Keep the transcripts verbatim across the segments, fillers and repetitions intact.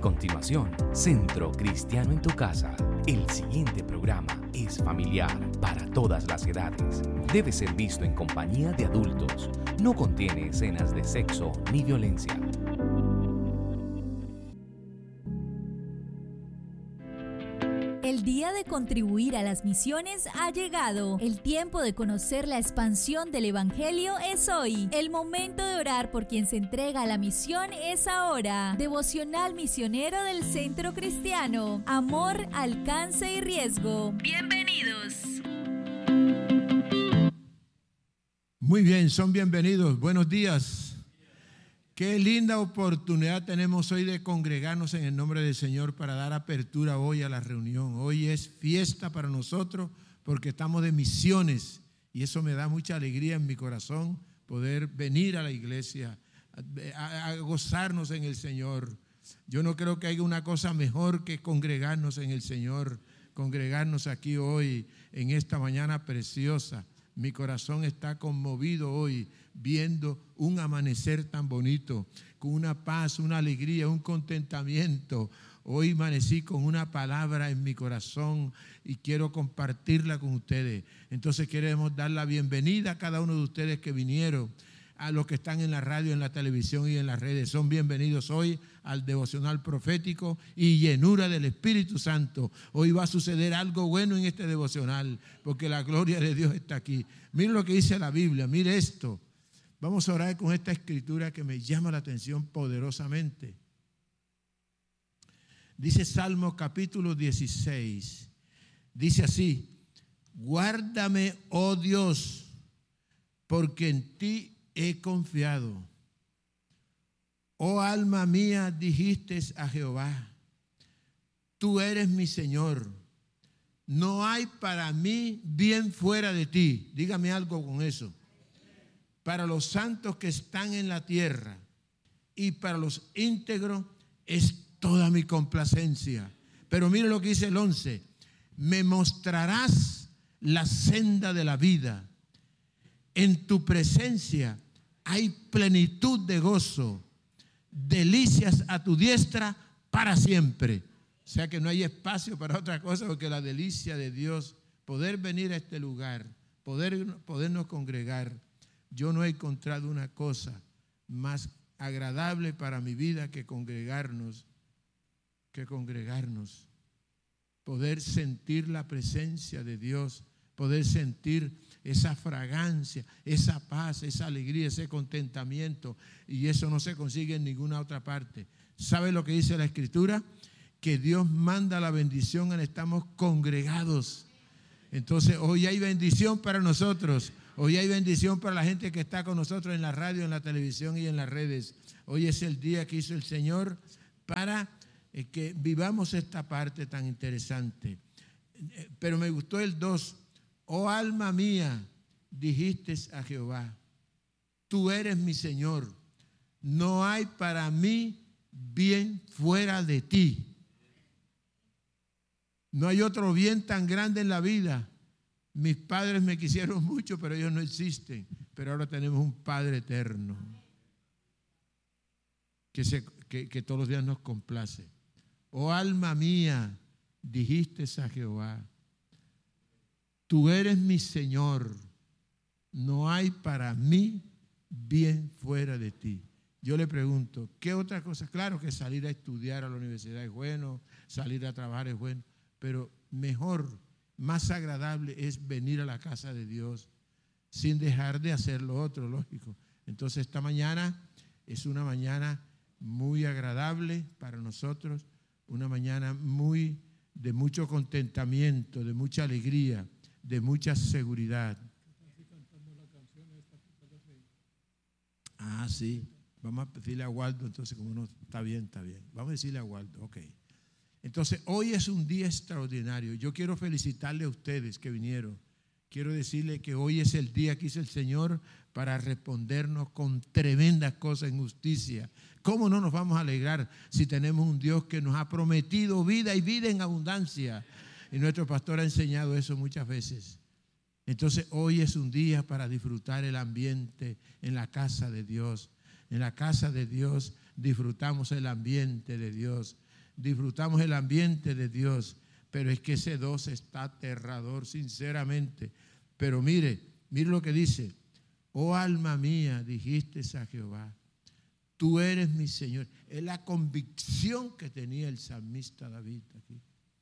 continuación, Centro Cristiano en tu Casa. El siguiente programa es familiar para todas las edades. Debe ser visto en compañía de adultos. No contiene escenas de sexo ni violencia. El día de contribuir a las misiones ha llegado. El tiempo de conocer la expansión del Evangelio es hoy. El momento de orar por quien se entrega a la misión es ahora. Devocional misionero del Centro Cristiano. Amor, alcance y riesgo. Bienvenidos. Muy bien, son bienvenidos. Buenos días. Qué linda oportunidad tenemos hoy de congregarnos en el nombre del Señor para dar apertura hoy a la reunión. Hoy es fiesta para nosotros porque estamos de misiones y eso me da mucha alegría en mi corazón poder venir a la iglesia, a, a gozarnos en el Señor. Yo no creo que haya una cosa mejor que congregarnos en el Señor, congregarnos aquí hoy en esta mañana preciosa. Mi corazón está conmovido hoy viendo un amanecer tan bonito, con una paz, una alegría, un contentamiento. Hoy amanecí con una palabra en mi corazón y quiero compartirla con ustedes. Entonces queremos dar la bienvenida a cada uno de ustedes que vinieron, a los que están en la radio, en la televisión y en las redes. Son bienvenidos hoy al devocional profético y llenura del Espíritu Santo. Hoy va a suceder algo bueno en este devocional porque la gloria de Dios está aquí. Mire lo que dice la Biblia, mire esto. Vamos a orar con esta escritura que me llama la atención poderosamente. Dice Salmo capítulo dieciséis, dice así: guárdame, oh Dios, porque en ti he confiado. Oh alma mía, dijiste a Jehová, tú eres mi Señor. No hay para mí bien fuera de ti. Dígame algo con eso. Para los santos que están en la tierra y para los íntegros es toda mi complacencia. Pero mire lo que dice el once. Me mostrarás la senda de la vida. En tu presencia hay plenitud de gozo, delicias a tu diestra para siempre. O sea que no hay espacio para otra cosa porque la delicia de Dios, poder venir a este lugar, poder, podernos congregar. Yo no he encontrado una cosa más agradable para mi vida que congregarnos, que congregarnos. Poder sentir la presencia de Dios, poder sentir esa fragancia, esa paz, esa alegría, ese contentamiento, y eso no se consigue en ninguna otra parte. ¿Sabe lo que dice la Escritura? Que Dios manda la bendición cuando estamos congregados. Entonces hoy hay bendición para nosotros, hoy hay bendición para la gente que está con nosotros en la radio, en la televisión y en las redes. Hoy es el día que hizo el Señor para que vivamos esta parte tan interesante. Pero me gustó el dos. Oh alma mía, dijiste a Jehová, tú eres mi Señor, no hay para mí bien fuera de ti. No hay otro bien tan grande en la vida. Mis padres me quisieron mucho, pero ellos no existen. Pero ahora tenemos un Padre eterno que, se, que, que todos los días nos complace. Oh alma mía, dijiste a Jehová, tú eres mi Señor, no hay para mí bien fuera de ti. Yo le pregunto, ¿qué otra cosa? Claro que salir a estudiar a la universidad es bueno, salir a trabajar es bueno, pero mejor, más agradable es venir a la casa de Dios sin dejar de hacer lo otro, lógico. Entonces esta mañana es una mañana muy agradable para nosotros, una mañana muy de mucho contentamiento, de mucha alegría, de mucha seguridad. Ah, sí. Vamos a decirle a Waldo, entonces, como no, está bien, está bien. Vamos a decirle a Waldo, ok. Entonces, hoy es un día extraordinario. Yo quiero felicitarle a ustedes que vinieron. Quiero decirle que hoy es el día que hizo el Señor para respondernos con tremendas cosas en justicia. ¿Cómo no nos vamos a alegrar si tenemos un Dios que nos ha prometido vida y vida en abundancia? Y nuestro pastor ha enseñado eso muchas veces. Entonces hoy es un día para disfrutar el ambiente en la casa de Dios. En la casa de Dios disfrutamos el ambiente de Dios. disfrutamos el ambiente de Dios, pero es que ese dos está aterrador, sinceramente. Pero mire, mire lo que dice: oh alma mía, dijiste a Jehová, tú eres mi Señor. Es la convicción que tenía el salmista David aquí.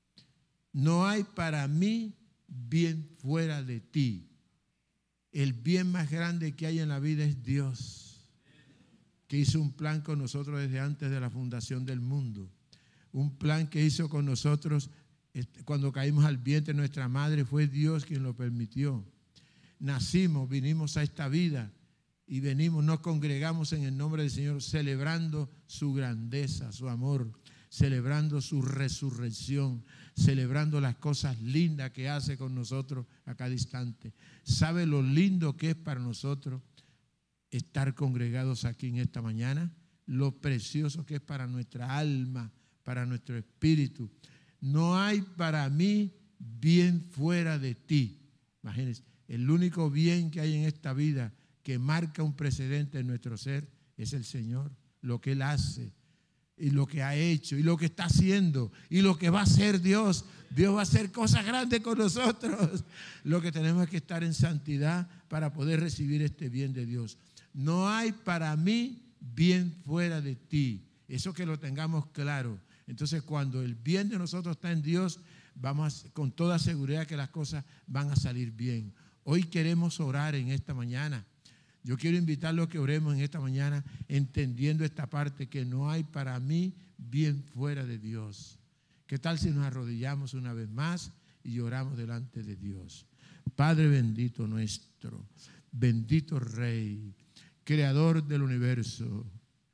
No hay para mí bien fuera de ti. El bien más grande que hay en la vida es Dios, que hizo un plan con nosotros desde antes de la fundación del mundo. Un plan que hizo con nosotros cuando caímos al vientre de nuestra madre. Fue Dios quien lo permitió. Nacimos, vinimos a esta vida y venimos, nos congregamos en el nombre del Señor, celebrando su grandeza, su amor, celebrando su resurrección, celebrando las cosas lindas que hace con nosotros a cada instante. ¿Sabe lo lindo que es para nosotros estar congregados aquí en esta mañana? Lo precioso que es para nuestra alma, para nuestro espíritu. No hay para mí bien fuera de ti. Imagínense, el único bien que hay en esta vida que marca un precedente en nuestro ser es el Señor, lo que Él hace y lo que ha hecho y lo que está haciendo y lo que va a hacer Dios. Dios va a hacer cosas grandes con nosotros. Lo que tenemos es que estar en santidad para poder recibir este bien de Dios. No hay para mí bien fuera de ti. Eso que lo tengamos claro. Entonces, cuando el bien de nosotros está en Dios, vamos a, con toda seguridad que las cosas van a salir bien. Hoy queremos orar en esta mañana. Yo quiero invitarlos a que oremos en esta mañana entendiendo esta parte, que no hay para mí bien fuera de Dios. ¿Qué tal si nos arrodillamos una vez más y oramos delante de Dios? Padre bendito nuestro, bendito Rey, Creador del universo,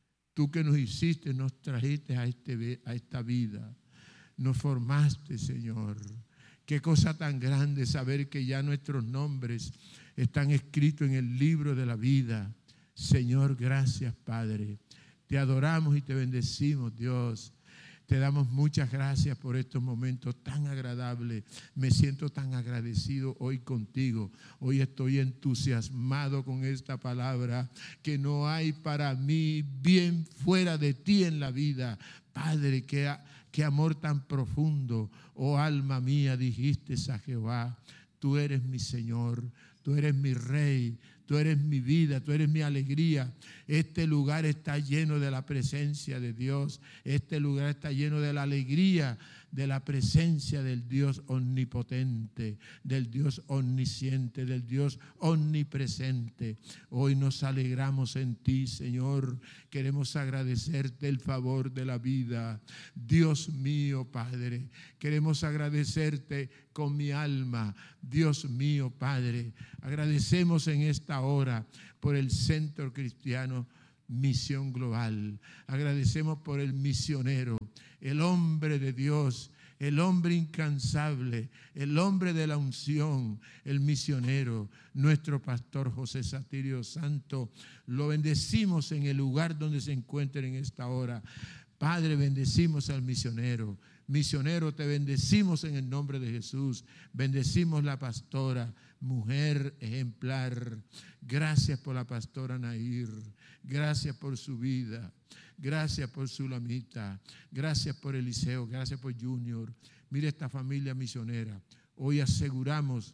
tú que nos hiciste, nos trajiste a, este, a esta vida, nos formaste, Señor. Qué cosa tan grande saber que ya nuestros nombres están escritos en el libro de la vida. Señor, gracias, Padre. Te adoramos y te bendecimos, Dios. Te damos muchas gracias por estos momentos tan agradables. Me siento tan agradecido hoy contigo. Hoy estoy entusiasmado con esta palabra, que no hay para mí bien fuera de ti en la vida. Padre, qué, qué amor tan profundo. Oh alma mía, dijiste a Jehová, tú eres mi Señor, tú eres mi Rey, tú eres mi vida, tú eres mi alegría. Este lugar está lleno de la presencia de Dios. Este lugar está lleno de la alegría de la presencia del Dios omnipotente, del Dios omnisciente, del Dios omnipresente. Hoy nos alegramos en ti, Señor. Queremos agradecerte el favor de la vida. Dios mío, Padre, queremos agradecerte con mi alma. Dios mío, Padre, agradecemos en esta hora por el Centro Cristiano Misión Global. Agradecemos por el misionero, el hombre de Dios, el hombre incansable, el hombre de la unción, el misionero, nuestro pastor José Satirio Santo. Lo bendecimos en el lugar donde se encuentra en esta hora. Padre, bendecimos al misionero. Misionero, te bendecimos en el nombre de Jesús. Bendecimos la pastora, mujer ejemplar. Gracias por la pastora Nair. Gracias por su vida. Gracias por Sulamita. Gracias por Eliseo. Gracias por Junior. Mira esta familia misionera. Hoy aseguramos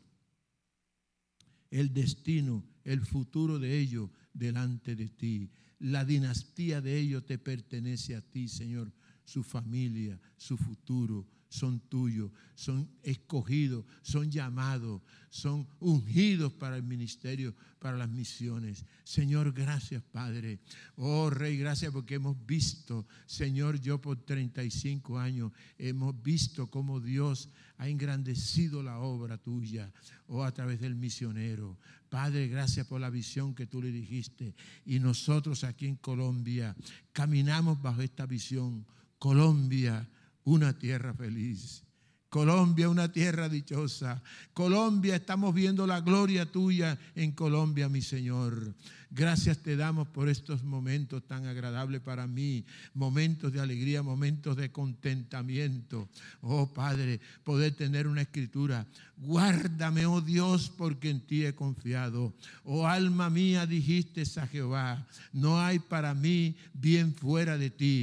el destino, el futuro de ellos delante de ti. La dinastía de ellos te pertenece a ti, Señor. Su familia, su futuro son tuyos, son escogidos, son llamados, son ungidos para el ministerio, para las misiones. Señor, gracias, Padre. Oh, Rey, gracias porque hemos visto, Señor, yo por treinta y cinco años, hemos visto cómo Dios ha engrandecido la obra tuya, oh, a través del misionero. Padre, gracias por la visión que tú le dijiste. Y nosotros aquí en Colombia caminamos bajo esta visión. Colombia, una tierra feliz. Colombia, una tierra dichosa. Colombia, estamos viendo la gloria tuya en Colombia, mi Señor. Gracias te damos por estos momentos tan agradables para mí. Momentos de alegría, momentos de contentamiento. Oh, Padre, poder tener una escritura. Guárdame, oh Dios, porque en ti he confiado. Oh, alma mía, dijiste a Jehová, no hay para mí bien fuera de ti.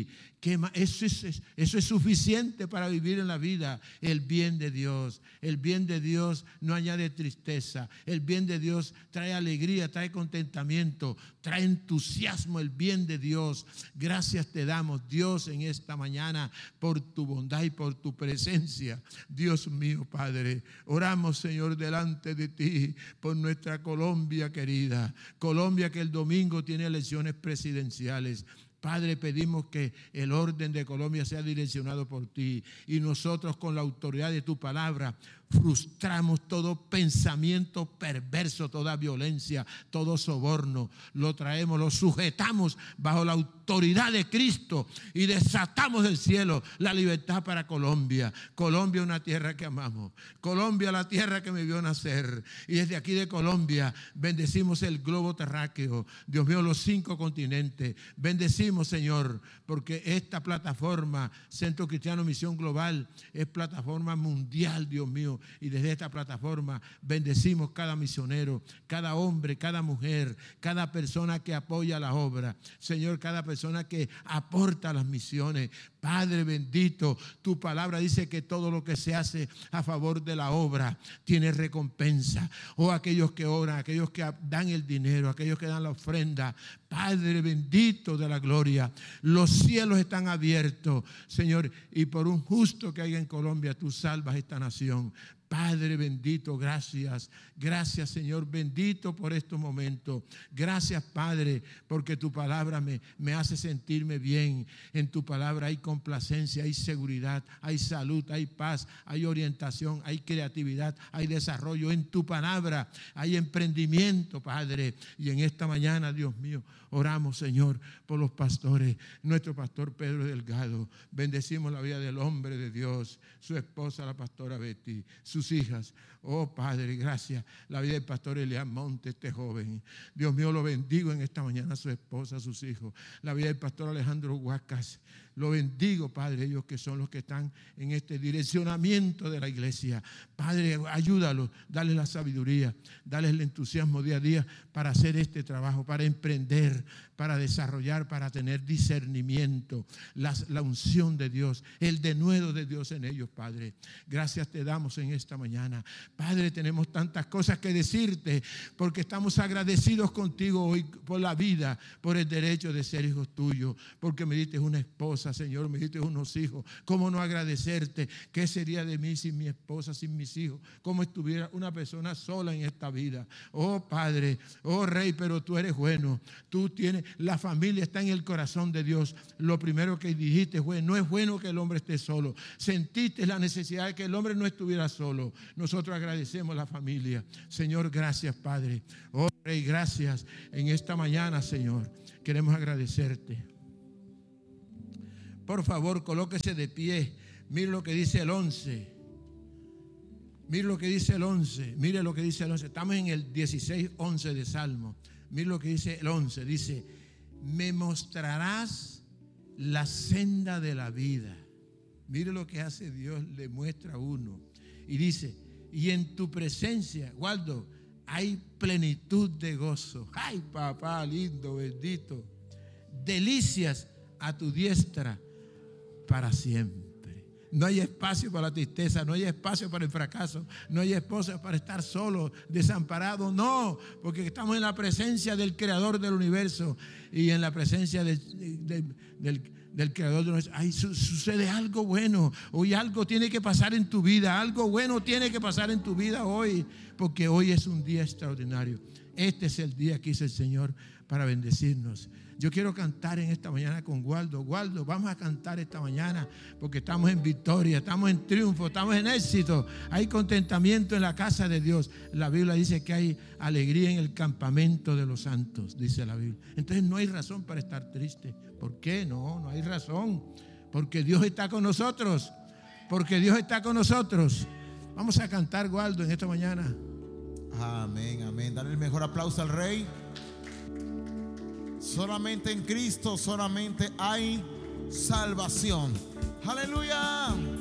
¿Qué más? Eso es, eso es suficiente para vivir en la vida. El bien de Dios. El bien de Dios no añade tristeza. El bien de Dios trae alegría, trae contentamiento, trae entusiasmo. El bien de Dios. Gracias te damos, Dios, en esta mañana por tu bondad y por tu presencia. Dios mío, Padre, oramos, Señor, delante de ti por nuestra Colombia querida. Colombia que el domingo tiene elecciones presidenciales. Padre, pedimos que el orden de Colombia sea direccionado por ti y nosotros con la autoridad de tu palabra frustramos todo pensamiento perverso, toda violencia, todo soborno. Lo traemos, lo sujetamos bajo la autoridad de Cristo y desatamos del cielo la libertad para Colombia. Colombia, una tierra que amamos. Colombia, la tierra que me vio nacer. Y desde aquí de Colombia bendecimos el globo terráqueo. Dios mío, los cinco continentes. Bendecimos, Señor, porque esta plataforma, Centro Cristiano Misión Global, es plataforma mundial, Dios mío. Y desde esta plataforma bendecimos cada misionero, cada hombre, cada mujer, cada persona que apoya la obra. Señor, cada persona que aporta las misiones. Padre bendito, tu palabra dice que todo lo que se hace a favor de la obra tiene recompensa. Oh, aquellos que oran, aquellos que dan el dinero, aquellos que dan la ofrenda. Padre bendito de la gloria, los cielos están abiertos, Señor, y por un justo que haya en Colombia, tú salvas esta nación. Padre bendito, gracias. Gracias, Señor, bendito por estos momentos. Gracias, Padre, porque tu palabra me, me hace sentirme bien. En tu palabra hay complacencia, hay seguridad, hay salud, hay paz, hay orientación, hay creatividad, hay desarrollo. En tu palabra hay emprendimiento, Padre. Y en esta mañana, Dios mío, oramos, Señor, por los pastores. Nuestro pastor Pedro Delgado. Bendecimos la vida del hombre de Dios, su esposa, la pastora Betty, sus hijas. Oh, Padre, gracias. La vida del pastor Elian Monte, este joven. Dios mío, lo bendigo en esta mañana, a su esposa, a sus hijos. La vida del pastor Alejandro Huacas. Lo bendigo, Padre, ellos que son los que están en este direccionamiento de la iglesia. Padre, ayúdalos, dale la sabiduría, dale el entusiasmo día a día para hacer este trabajo, para emprender, para desarrollar, para tener discernimiento, la, la unción de Dios, el denuedo de Dios en ellos, Padre. Gracias te damos en esta mañana. Padre, tenemos tantas cosas que decirte porque estamos agradecidos contigo hoy por la vida, por el derecho de ser hijos tuyos, porque me diste una esposa, Señor, me diste unos hijos. ¿Cómo no agradecerte? ¿Qué sería de mí sin mi esposa, sin mis hijos? ¿Cómo estuviera una persona sola en esta vida? Oh, Padre, oh, Rey, pero tú eres bueno. Tú tienes, la familia está en el corazón de Dios. Lo primero que dijiste fue, no es bueno que el hombre esté solo. Sentiste la necesidad de que el hombre no estuviera solo. Nosotros agradecemos la familia. Señor, gracias, Padre. Oh, Rey, gracias. En esta mañana, Señor, queremos agradecerte. Por favor, colóquese de pie. Mire lo que dice el once. Mire lo que dice el once. Mire lo que dice el once. Estamos en el dieciséis once de Salmo. Mire lo que dice el once. Dice, me mostrarás la senda de la vida. Mire lo que hace Dios, le muestra a uno. Y dice, y en tu presencia, Waldo, hay plenitud de gozo. Ay, papá lindo, bendito. Delicias a tu diestra para siempre. No hay espacio para la tristeza, no hay espacio para el fracaso, no hay espacio para estar solo, desamparado, no, porque estamos en la presencia del Creador del universo y en la presencia de, de, del, del Creador del universo. Ay, su, sucede algo bueno, hoy algo tiene que pasar en tu vida, algo bueno tiene que pasar en tu vida hoy, porque hoy es un día extraordinario. Este es el día que hizo el Señor para bendecirnos. Yo quiero cantar en esta mañana con Waldo. Waldo, vamos a cantar esta mañana porque estamos en victoria, estamos en triunfo, estamos en éxito. Hay contentamiento en la casa de Dios. La Biblia dice que hay alegría en el campamento de los santos, dice la Biblia. Entonces no hay razón para estar triste. ¿Por qué? No, no hay razón. Porque Dios está con nosotros. Porque Dios está con nosotros. Vamos a cantar, Waldo, en esta mañana. Amén, amén. Dale el mejor aplauso al Rey. Solamente en Cristo, solamente hay salvación. Aleluya.